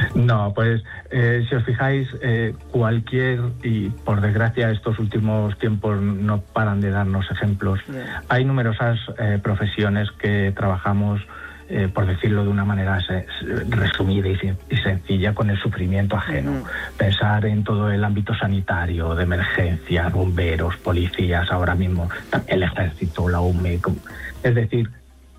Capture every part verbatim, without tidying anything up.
No, pues eh, si os fijáis, eh, cualquier, y por desgracia estos últimos tiempos no paran de darnos ejemplos, yeah. Hay numerosas eh, profesiones que trabajamos, eh, por decirlo de una manera se, resumida y, y sencilla, con el sufrimiento ajeno. Uh-huh. Pensar en todo el ámbito sanitario, de emergencia, bomberos, policías, ahora mismo el ejército, la U M E, es decir,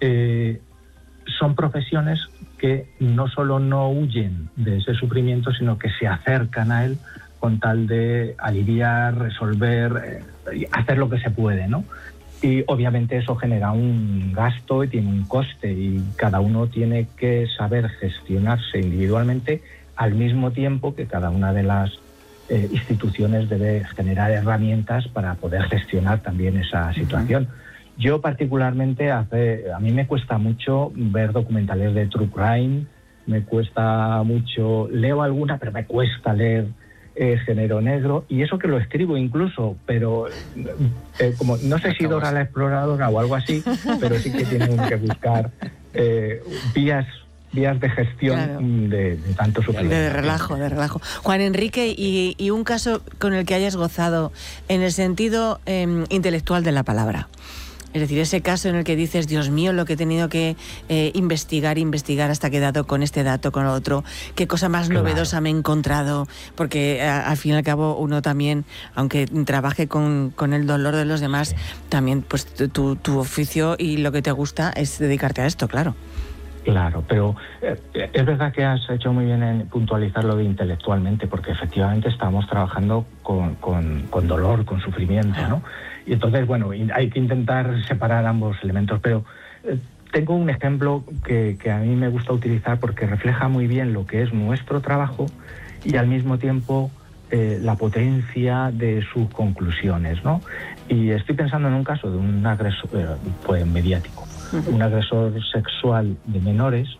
eh, son profesiones que no solo no huyen de ese sufrimiento, sino que se acercan a él con tal de aliviar, resolver, eh, hacer lo que se puede, ¿no? Y obviamente eso genera un gasto y tiene un coste, y cada uno tiene que saber gestionarse individualmente, al mismo tiempo que cada una de las eh, instituciones debe generar herramientas para poder gestionar también esa situación. Uh-huh. Yo particularmente, hace, a mí me cuesta mucho ver documentales de True Crime, me cuesta mucho, leo alguna, pero me cuesta leer eh, género negro, y eso que lo escribo incluso, pero eh, como no sé si Dora la Exploradora o algo así, pero sí que tienen que buscar eh, vías vías de gestión, claro, de, de tanto sufrimiento. De relajo, de relajo. Juan Enrique, y, y un caso con el que hayas gozado en el sentido eh, intelectual de la palabra. Es decir, ese caso en el que dices, Dios mío, lo que he tenido que eh, investigar, investigar hasta que he dado con este dato, con otro, qué cosa más claro. novedosa me he encontrado, porque a, al fin y al cabo uno también, aunque trabaje con, con el dolor de los demás, sí. también pues tu, tu oficio y lo que te gusta es dedicarte a esto, claro. Claro, pero eh, es verdad que has hecho muy bien en puntualizarlo de intelectualmente, porque efectivamente estamos trabajando con, con, con dolor, con sufrimiento, ¿no? Y entonces, bueno, hay que intentar separar ambos elementos, pero eh, tengo un ejemplo que, que a mí me gusta utilizar porque refleja muy bien lo que es nuestro trabajo y al mismo tiempo eh, la potencia de sus conclusiones, ¿no? Y estoy pensando en un caso de un agresor, eh, pues mediático, uh-huh. un agresor sexual de menores,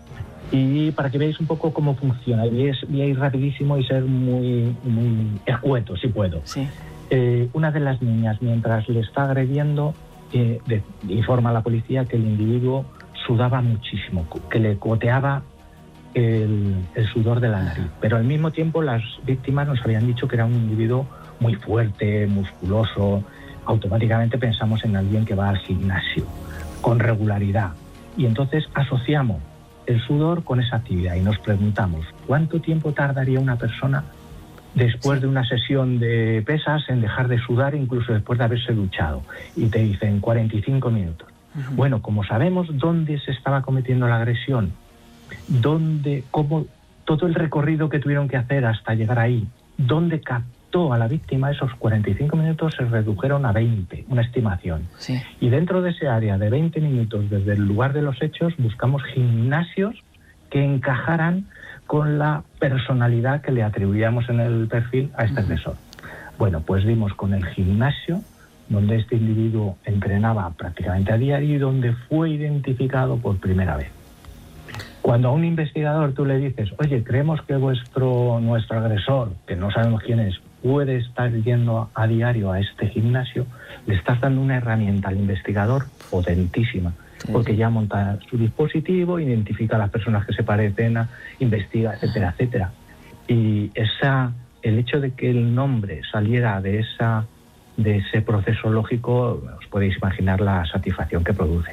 y para que veáis un poco cómo funciona, y es, voy a ir rapidísimo y ser muy, muy escueto, si puedo. Sí. Eh, una de las niñas, mientras le está agrediendo, eh, de, informa a la policía que el individuo sudaba muchísimo, que le goteaba el, el sudor de la nariz. Pero al mismo tiempo las víctimas nos habían dicho que era un individuo muy fuerte, musculoso. Automáticamente pensamos en alguien que va al gimnasio con regularidad. Y entonces asociamos el sudor con esa actividad y nos preguntamos, ¿cuánto tiempo tardaría una persona después sí. de una sesión de pesas en dejar de sudar, incluso después de haberse duchado? Y te dicen cuarenta y cinco minutos. Uh-huh. Bueno, como sabemos dónde se estaba cometiendo la agresión, dónde, cómo, todo el recorrido que tuvieron que hacer hasta llegar ahí, dónde captó a la víctima, esos cuarenta y cinco minutos se redujeron a veinte, una estimación. Sí. Y dentro de ese área de veinte minutos desde el lugar de los hechos, buscamos gimnasios que encajaran con la personalidad que le atribuíamos en el perfil a este agresor. Uh-huh. Bueno, pues dimos con el gimnasio donde este individuo entrenaba prácticamente a diario y donde fue identificado por primera vez. Cuando a un investigador tú le dices, oye, creemos que vuestro nuestro agresor, que no sabemos quién es, puede estar yendo a diario a este gimnasio, le estás dando una herramienta al investigador potentísima. Sí, porque ya monta su dispositivo, identifica a las personas que se parecen, a, investiga, etcétera, etcétera. Y esa, el hecho de que el nombre saliera de esa de ese proceso lógico, os podéis imaginar la satisfacción que produce.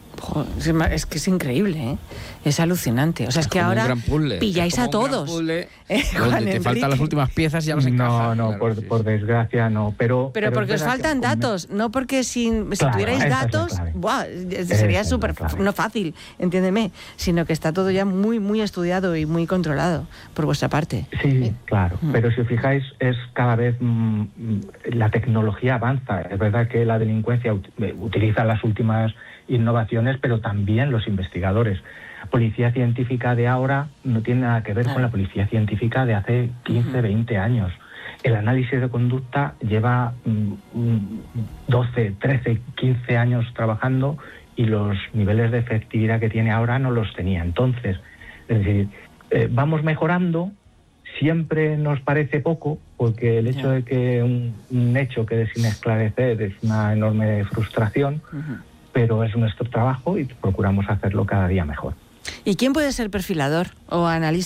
Es que es increíble, ¿eh? Es alucinante. O sea, es, es que ahora pilláis a todos. Puzzle, eh, donde te faltan las últimas piezas ya los encajas. No, no, claro, por, sí, por desgracia no. Pero, pero, pero porque os faltan datos, no porque sin, si claro, tuvierais datos, buah, sería súper no fácil, entiéndeme, sino que está todo ya muy, muy estudiado y muy controlado por vuestra parte. Sí, ¿sí? Claro. Mm. Pero si os fijáis, es cada vez mm, la tecnología avanza. Es verdad que la delincuencia ut- utiliza las últimas innovaciones, pero también los investigadores. Policía científica de ahora no tiene nada que ver claro. con la policía científica de hace quince, uh-huh. veinte años. El análisis de conducta lleva mm, doce, trece, quince años trabajando y los niveles de efectividad que tiene ahora no los tenía. Entonces, es decir, eh, vamos mejorando, siempre nos parece poco, porque el hecho yeah. de que un, un hecho quede sin esclarecer es una enorme frustración, uh-huh. pero es nuestro trabajo y procuramos hacerlo cada día mejor. ¿Y quién puede ser perfilador o analista?